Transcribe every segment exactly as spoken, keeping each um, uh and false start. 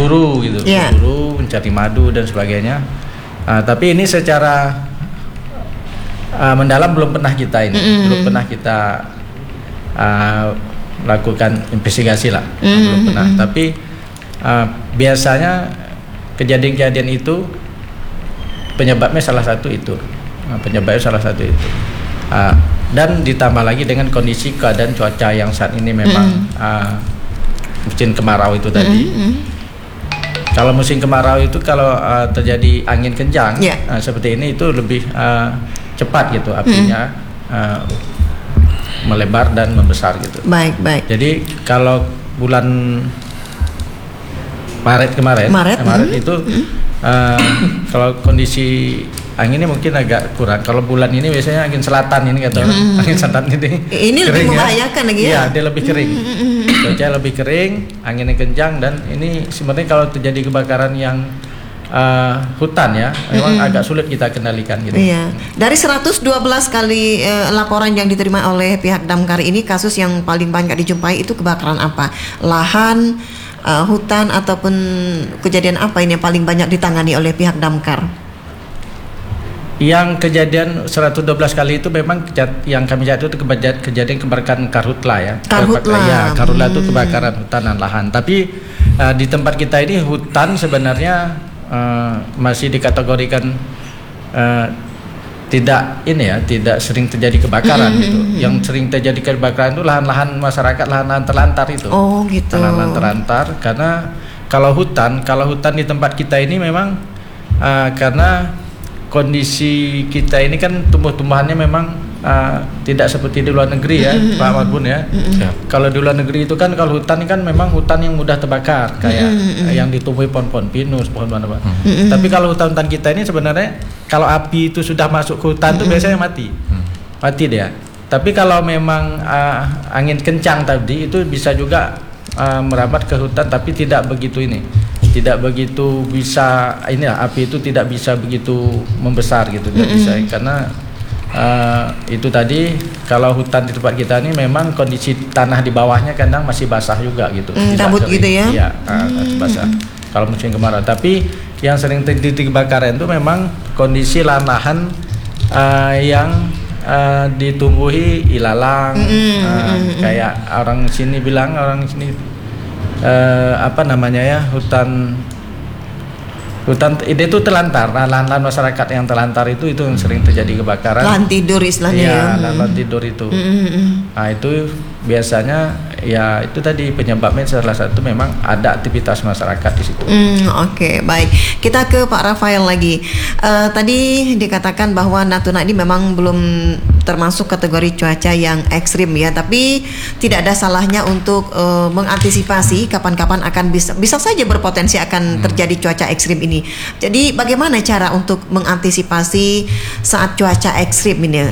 berburu gitu, yeah. berburu, mencari madu dan sebagainya. Uh, tapi ini secara uh, mendalam belum pernah kita ini, mm-hmm. belum pernah kita uh, lakukan investigasi lah, mm-hmm. belum pernah. Tapi uh, biasanya kejadian-kejadian itu penyebabnya salah satu itu, uh, penyebabnya salah satu itu. Uh, dan ditambah lagi dengan kondisi keadaan cuaca yang saat ini memang mm-hmm. uh, musim kemarau itu tadi. Mm-hmm. Kalau musim kemarau itu kalau uh, terjadi angin kencang yeah. uh, seperti ini itu lebih uh, cepat gitu apinya mm. uh, melebar dan membesar gitu. Baik baik. Jadi kalau bulan Maret kemarin, Maret, Maret mm. itu uh, kalau kondisi anginnya mungkin agak kurang. Kalau bulan ini biasanya angin selatan ini kata orang, mm. angin selatan ini. Ini lebih membahayakan ya? lagi ya? Iya, dia lebih kering. Mm. Cuaca lebih kering, anginnya kencang dan ini sebenarnya kalau terjadi kebakaran yang uh, hutan ya, memang mm. agak sulit kita kendalikan gitu. Iya. Dari seratus dua belas kali uh, laporan yang diterima oleh pihak Damkar ini, kasus yang paling banyak dijumpai itu kebakaran apa? Lahan, uh, hutan ataupun kejadian apa ini yang paling banyak ditangani oleh pihak Damkar? Yang kejadian seratus dua belas kali itu memang yang kami catat itu kejadian kebakaran karhutla ya. Karhutla. Ya, karhutla itu kebakaran hutan dan lahan. Tapi uh, di tempat kita ini hutan sebenarnya uh, masih dikategorikan uh, tidak ini ya, tidak sering terjadi kebakaran gitu. Yang sering terjadi kebakaran itu lahan-lahan masyarakat, lahan-lahan terlantar itu. Oh, gitu. Lahan-lahan terlantar karena kalau hutan, kalau hutan di tempat kita ini memang uh, karena kondisi kita ini kan tumbuh-tumbuhannya memang uh, tidak seperti di luar negeri ya, mm-hmm. Pak Marbun ya. Mm-hmm. ya. Kalau di luar negeri itu kan kalau hutan ini kan memang hutan yang mudah terbakar kayak mm-hmm. yang ditumbuhi pohon-pohon pinus, pohon apa. Mm-hmm. Tapi kalau hutan-hutan kita ini sebenarnya kalau api itu sudah masuk ke hutan itu mm-hmm. biasanya mati, mm-hmm. mati dia. Tapi kalau memang uh, angin kencang tadi itu bisa juga uh, merambat ke hutan, tapi tidak begitu ini. tidak begitu bisa ini lah, api itu tidak bisa begitu membesar gitu, tidak mm-hmm. bisa karena uh, itu tadi kalau hutan di tempat kita ini memang kondisi tanah di bawahnya kadang masih basah juga gitu, mm, kabut gitu ya, ya uh, mm-hmm. basah kalau musim kemarau. Tapi yang sering terjadi kebakaran itu memang kondisi lahan uh, yang uh, ditumbuhi ilalang, mm-hmm. uh, kayak orang sini bilang orang sini Uh, apa namanya ya, hutan hutan itu terlantar, lahan-lahan masyarakat yang terlantar itu itu yang sering terjadi kebakaran. Lahan tidur istilahnya ya, ya. lahan tidur itu. Mm-hmm. Nah itu biasanya ya itu tadi penyebabnya salah satu memang ada aktivitas masyarakat di situ. Mm, Oke okay, baik, kita ke Pak Rafael lagi. Uh, tadi dikatakan bahwa Natuna ini memang belum termasuk kategori cuaca yang ekstrim ya, tapi tidak ada salahnya untuk uh, mengantisipasi kapan-kapan akan bisa bisa saja berpotensi akan terjadi cuaca ekstrim ini. Jadi bagaimana cara untuk mengantisipasi saat cuaca ekstrim ini?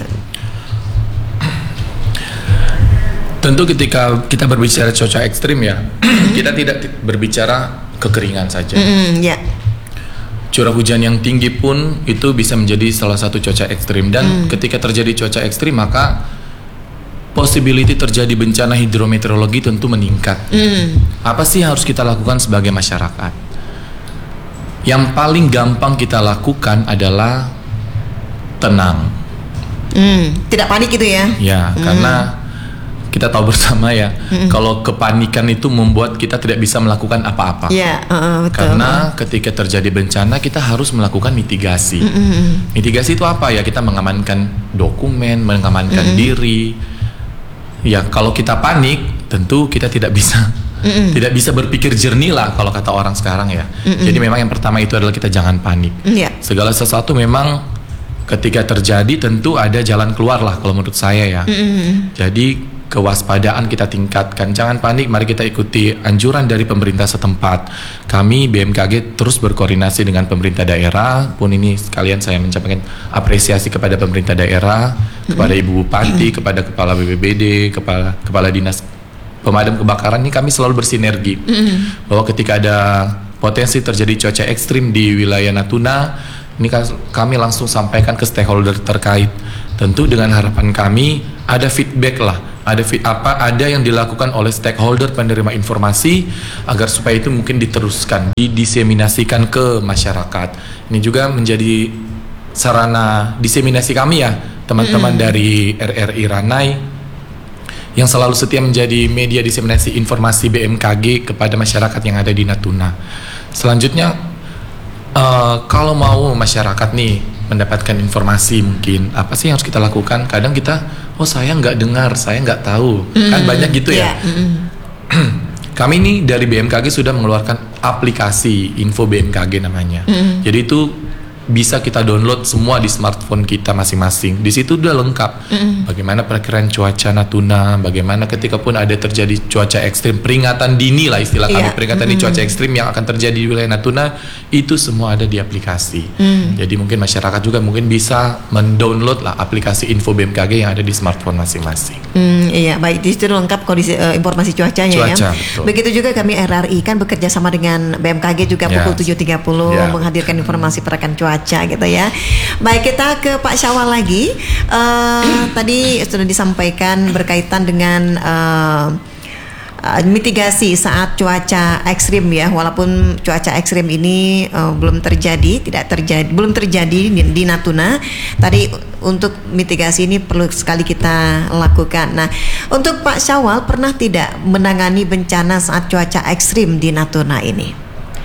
Tentu ketika kita berbicara cuaca ekstrim ya, kita tidak berbicara kekeringan saja. Mm-hmm, yeah. Curah hujan yang tinggi pun itu bisa menjadi salah satu cuaca ekstrim. Dan mm. ketika terjadi cuaca ekstrim maka possibility terjadi bencana hidrometeorologi tentu meningkat. Mm. Apa sih harus kita lakukan sebagai masyarakat? Yang paling gampang kita lakukan adalah tenang. Mm. Tidak panik gitu ya? Ya, mm. karena kita tahu bersama ya, mm-hmm. kalau kepanikan itu membuat kita tidak bisa melakukan apa-apa. Yeah, uh, betul. Karena ketika terjadi bencana kita harus melakukan mitigasi. Mm-hmm. Mitigasi itu apa ya? Kita mengamankan dokumen, mengamankan mm-hmm. diri. Ya kalau kita panik, tentu kita tidak bisa, mm-hmm. tidak bisa berpikir jernih lah kalau kata orang sekarang ya. Mm-hmm. Jadi memang yang pertama itu adalah kita jangan panik. Yeah. Segala sesuatu memang ketika terjadi tentu ada jalan keluar lah kalau menurut saya ya. Mm-hmm. Jadi kewaspadaan kita tingkatkan, jangan panik, mari kita ikuti anjuran dari pemerintah setempat. Kami B M K G terus berkoordinasi dengan pemerintah daerah, pun ini sekalian saya menyampaikan apresiasi kepada pemerintah daerah, kepada Ibu Bupati, kepada Kepala B P B D, Kepala Kepala Dinas Pemadam Kebakaran. Ini kami selalu bersinergi bahwa ketika ada potensi terjadi cuaca ekstrim di wilayah Natuna, ini kami langsung sampaikan ke stakeholder terkait. Tentu dengan harapan kami ada feedback lah ada fi- apa ada yang dilakukan oleh stakeholder penerima informasi agar supaya itu mungkin diteruskan, didiseminasikan ke masyarakat. Ini juga menjadi sarana diseminasi kami ya, teman-teman mm. dari R R I Ranai yang selalu setia menjadi media diseminasi informasi B M K G kepada masyarakat yang ada di Natuna. Selanjutnya, uh, kalau mau masyarakat nih mendapatkan informasi, mungkin apa sih yang harus kita lakukan? Kadang kita, oh saya nggak dengar, saya nggak tahu, mm. kan banyak gitu ya. Yeah. Mm. Kami nih dari B M K G sudah mengeluarkan aplikasi Info B M K G namanya. Mm. Jadi itu bisa kita download semua di smartphone kita masing-masing. Di situ udah lengkap. Mm. Bagaimana perakiraan cuaca Natuna, bagaimana ketika pun ada terjadi cuaca ekstrim, peringatan dini lah istilah kami, yeah. peringatan mm. di cuaca ekstrim yang akan terjadi di wilayah Natuna, itu semua ada di aplikasi. Mm. Jadi mungkin masyarakat juga mungkin bisa mendownload lah aplikasi Info B M K G yang ada di smartphone masing-masing. Mm, iya, baik, di situ lengkap kondisi uh, informasi cuacanya cuaca, ya. Betul. Begitu juga kami R R I kan bekerja sama dengan B M K G juga pukul tujuh tiga puluh yeah. menghadirkan informasi perakiraan cuaca gitu ya. Baik, kita ke Pak Syawal lagi. Uh, tadi sudah disampaikan berkaitan dengan uh, uh, mitigasi saat cuaca ekstrim ya. Walaupun cuaca ekstrim ini uh, belum terjadi, tidak terjadi, belum terjadi di, di Natuna. Tadi untuk mitigasi ini perlu sekali kita lakukan. Nah, untuk Pak Syawal pernah tidak menangani bencana saat cuaca ekstrim di Natuna ini?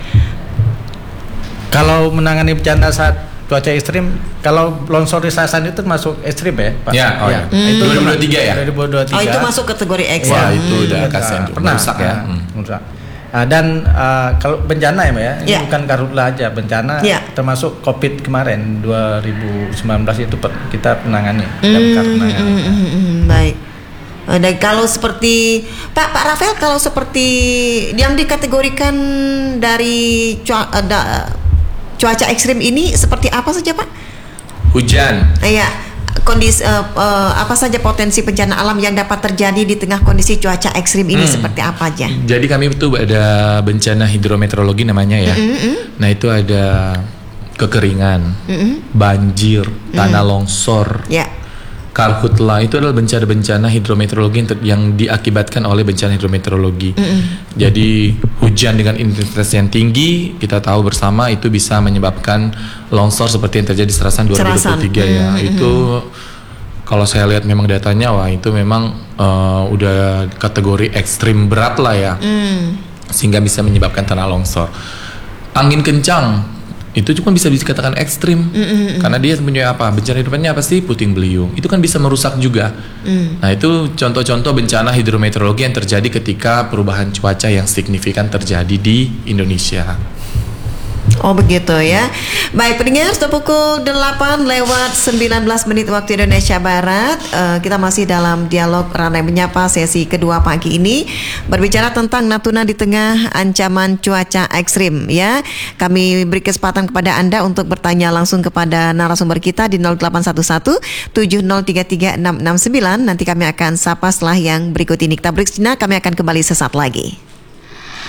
Kalau menangani bencana saat cuaca ekstrim, kalau longsor di Sasan itu masuk ekstrim ya, Pak? Ya, oh ya. Hmm. Itu dua ribu dua puluh tiga ya? dua ribu dua puluh tiga. Oh, itu masuk kategori ekstrim. Wah, itu hmm. udah kasihan tuh. Pernah, rusak ya. Hmm. Rusak. Nah, dan uh, kalau bencana ya, Mbak ya, ini yeah. bukan karhutla aja, bencana yeah. termasuk Covid kemarin dua ribu sembilan belas itu kita penangani, hmm, damkar penangani. Hmm, hmm, hmm, baik. Dan kalau seperti Pak Pak Rafael, kalau seperti yang dikategorikan dari cua, uh, da, cuaca ekstrim ini seperti apa saja, Pak? Hujan. Iya, kondisi uh, uh, apa saja potensi bencana alam yang dapat terjadi di tengah kondisi cuaca ekstrim ini hmm. seperti apa aja? Jadi kami itu ada bencana hidrometeorologi namanya ya. Mm-hmm. Nah itu ada kekeringan, mm-hmm. banjir, tanah mm-hmm. longsor. Yeah. Karhutla itu adalah bencana-bencana hidrometeorologi yang, ter- yang diakibatkan oleh bencana hidrometeorologi. Mm-hmm. Jadi hujan dengan intensitas yang tinggi, kita tahu bersama itu bisa menyebabkan longsor seperti yang terjadi di Serasan dua ribu dua puluh tiga ya. Mm-hmm. Itu kalau saya lihat memang datanya, wah itu memang uh, udah kategori ekstrim berat lah ya, mm. sehingga bisa menyebabkan tanah longsor. Angin kencang itu cuma bisa dikatakan ekstrim, mm-mm. karena dia punya apa, bencana hidrometeorologinya apa sih, puting beliung, itu kan bisa merusak juga. mm. Nah itu contoh-contoh bencana hidrometeorologi yang terjadi ketika perubahan cuaca yang signifikan terjadi di Indonesia. Oh begitu ya. Baik pendengar, sudah pukul delapan lewat sembilan belas menit waktu Indonesia Barat. uh, Kita masih dalam dialog Ranai Menyapa sesi kedua pagi ini, berbicara tentang Natuna di tengah ancaman cuaca ekstrim ya. Kami beri kesempatan kepada Anda untuk bertanya langsung kepada narasumber kita di nol delapan satu satu tujuh nol tiga tiga enam enam sembilan. Nanti kami akan sapa setelah yang berikut ini. Kita break sejenak, kami akan kembali sesaat lagi.